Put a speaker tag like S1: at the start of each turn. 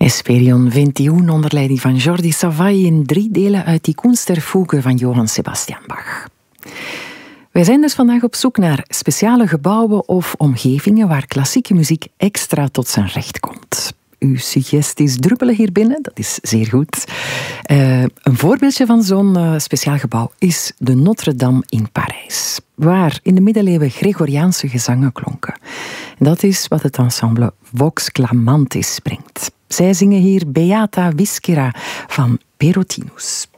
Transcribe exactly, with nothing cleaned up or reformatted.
S1: Esperion ventiun onder leiding van Jordi Savall in drie delen uit die Kunst der Fuge van Johann Sebastian Bach. Wij zijn dus vandaag op zoek naar speciale gebouwen of omgevingen waar klassieke muziek extra tot zijn recht komt. Uw suggesties druppelen hier binnen, dat is zeer goed. Uh, een voorbeeldje van zo'n uh, speciaal gebouw is de Notre-Dame in Parijs, waar in de middeleeuwen Gregoriaanse gezangen klonken. En dat is wat het ensemble Vox Clamantis brengt. Zij zingen hier Beata Viscera van Perotinus.